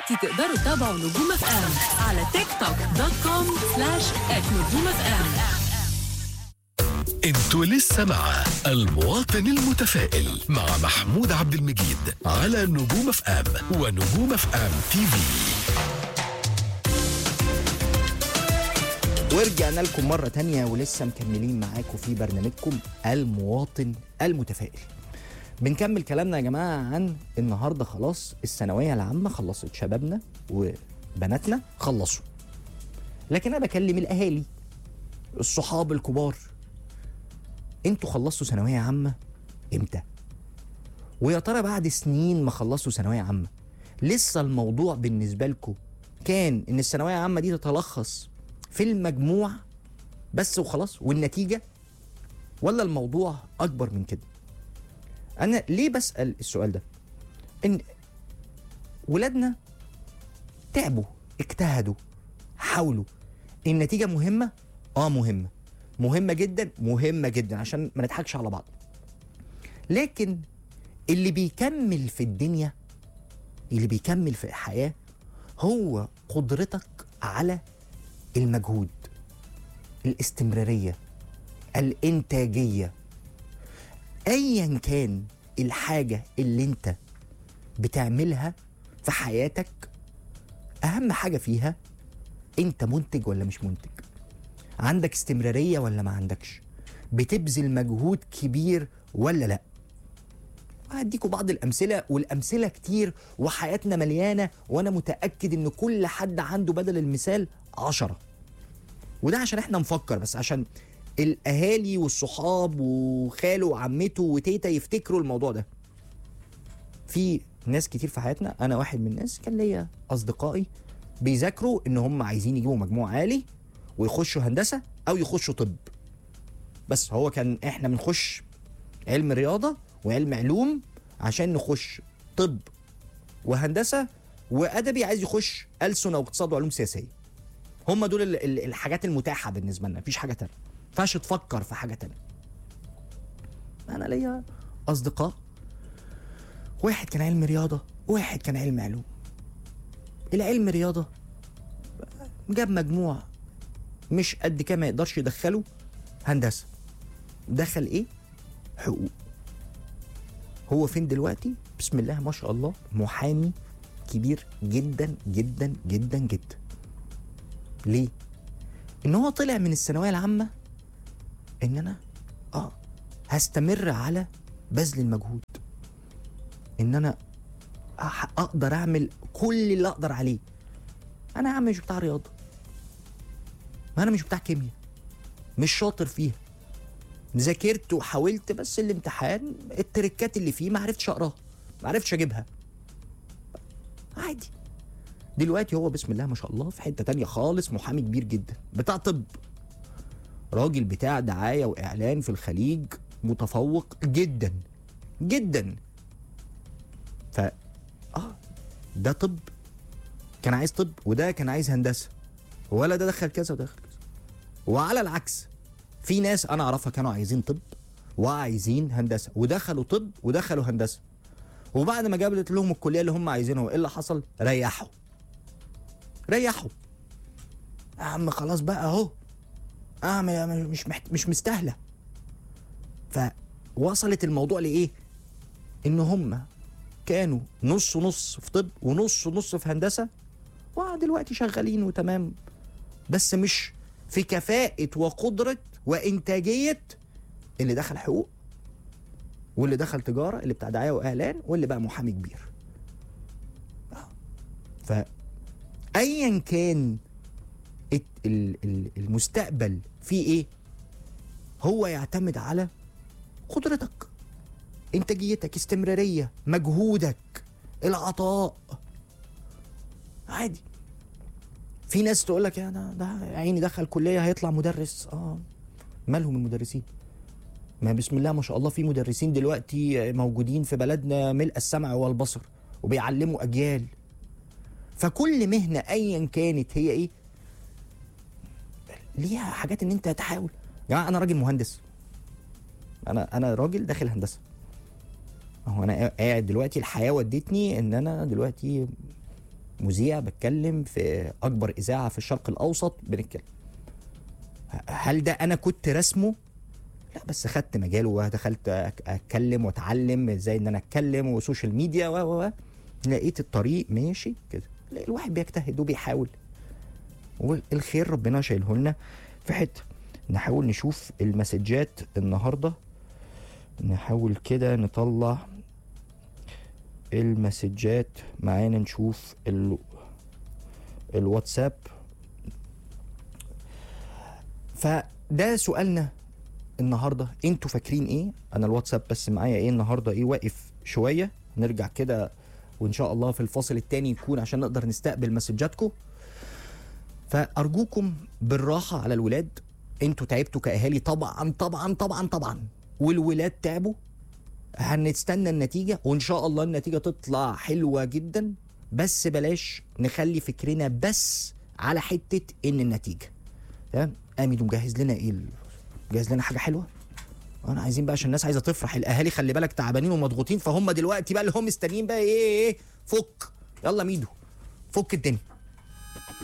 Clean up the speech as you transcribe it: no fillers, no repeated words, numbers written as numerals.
دلوقتي تقدروا تتابعوا نجوم اف ام على tiktok.com/@نجوم اف ام. انتوا لسه مع المواطن المتفائل مع محمود عبد المجيد على نجوم اف ام ونجوم اف ام تي في. ورجعنا لكم مرة تانية ولسه مكملين معاكم في برنامجكم المواطن المتفائل. بنكمل كلامنا يا جماعة عن النهاردة خلاص الثانوية العامة خلصت، شبابنا وبناتنا خلصوا، لكن أنا بكلم الأهالي الصحاب الكبار، انتوا خلصتوا ثانوية عامة امتى؟ ويا ترى بعد سنين ما خلصتوا ثانوية عامة لسه الموضوع بالنسبة لكم كان ان الثانوية العامة دي تتلخص في المجموع بس وخلاص والنتيجة، ولا الموضوع أكبر من كده؟ أنا ليه بسأل السؤال ده؟ إن ولادنا تعبوا، اجتهدوا، حاولوا. النتيجة مهمة؟ مهمة جدا عشان ما نضحكش على بعض. لكن اللي بيكمل في الدنيا، اللي بيكمل في الحياة هو قدرتك على المجهود، الاستمرارية، الإنتاجية. أيا كان الحاجة اللي انت بتعملها في حياتك، أهم حاجة فيها انت منتج ولا مش منتج، عندك استمرارية ولا ما عندكش، بتبذل مجهود كبير ولا لا. وهديكوا بعض الأمثلة، والأمثلة كتير وحياتنا مليانة، وأنا متأكد إن كل حد عنده بدل المثال 10. وده عشان احنا نفكر، بس عشان الأهالي والصحاب وخاله وعمته وتيتا يفتكروا الموضوع ده. في ناس كتير في حياتنا، أنا واحد من الناس كان ليا أصدقائي بيذاكروا إن هم عايزين يجيبوا مجموع عالي ويخشوا هندسة أو يخشوا طب. بس هو كان احنا بنخش علم رياضة وعلم علوم عشان نخش طب وهندسة، وأدبي عايز يخش ألسن أو اقتصاد وعلوم سياسية. هم دول الحاجات المتاحة بالنسبة لنا، مفيش حاجة تانية، مفيهاش تفكر في حاجة تانية. أنا ليا أصدقاء، واحد كان علم رياضة وواحد كان علم علوم. العلم رياضة جاب مجموع مش قد كده، ما يقدرش يدخله هندسة، دخل ايه؟ حقوق. هو فين دلوقتي؟ بسم الله ما شاء الله، محامي كبير جدا جدا جدا جدا. ليه؟ ان هو طلع من الثانوية العامة ان انا هستمر على بذل المجهود، ان انا اقدر اعمل كل اللي اقدر عليه. انا يا عم مش بتاع رياضة، ما انا مش بتاع كيمياء، مش شاطر فيها، ذاكرت وحاولت بس الامتحان التركات اللي فيه ما عرفتش اقراها، ما عرفتش اجيبها، عادي. دلوقتي هو بسم الله ما شاء الله في حتة تانية خالص، محامي كبير جدا بتاع طب، راجل بتاع دعاية واعلان في الخليج، متفوق جدا جدا. ف ده طب كان عايز طب، وده كان عايز هندسة، ولا ده دخل كذا ودخل كذا. وعلى العكس في ناس انا اعرفها كانوا عايزين طب وعايزين هندسة ودخلوا طب ودخلوا هندسة، وبعد ما جابت لهم الكلية اللي هم عايزينها ايه اللي حصل؟ ريحوا يا عم خلاص بقى اهو، مش مستاهلة. فوصلت الموضوع لايه؟ ان هم كانوا نص نص في طب ونص نص في هندسة، ودلوقتي شغالين وتمام، بس مش في كفاءة وقدرة وإنتاجية اللي دخل حقوق واللي دخل تجارة، اللي بتاع دعاية وإعلان، واللي بقى محامي كبير. فأيا كان المستقبل فيه إيه، هو يعتمد على قدرتك، إنتاجيتك، استمرارية، مجهودك، العطاء. عادي. في ناس تقول لك يا ده عيني دخل كلية هيطلع مدرس. مالهم المدرسين؟ ما بسم الله ما شاء الله في مدرسين دلوقتي موجودين في بلدنا ملء السمع والبصر وبيعلموا أجيال. فكل مهنة أيا كانت هي إيه ليها حاجات ان انت تحاول. يعني انا راجل مهندس، انا راجل داخل هندسه، اهو انا قاعد دلوقتي الحياه ودتني ان انا دلوقتي مذيع بتكلم في اكبر اذاعه في الشرق الاوسط بنتكلم. هل ده انا كنت رسمه؟ لا، بس خدت مجاله ودخلت اتكلم واتعلم ازاي ان انا اتكلم وسوشيال ميديا و لقيت الطريق ماشي كده. الواحد بيجتهد وبيحاول، والخير ربنا شايله لنا في حته. نحاول نشوف المسجات النهارده، نحاول كده نطلع المسجات معانا، نشوف الواتساب. فده سؤالنا النهارده، انتوا فاكرين ايه؟ انا الواتساب بس معايا ايه النهارده، ايه واقف شويه، نرجع كده وان شاء الله في الفاصل الثاني يكون عشان نقدر نستقبل مسجاتكم. فارجوكم بالراحه على الولاد، انتوا تعبتوا كاهالي طبعا طبعا طبعا طبعا، والولاد تعبوا. هنستنى النتيجه وان شاء الله النتيجه تطلع حلوه جدا، بس بلاش نخلي فكرنا بس على حته ان النتيجه. تمام؟ اميدو مجهز لنا ايه؟ جهز لنا حاجه حلوه. انا عايزين بقى عشان الناس عايزه تفرح، الاهالي خلي بالك تعبانين ومضغوطين، فهم دلوقتي بقى اللي هم مستنيين بقى ايه؟ فك، يلا ميدو فك الدنيا.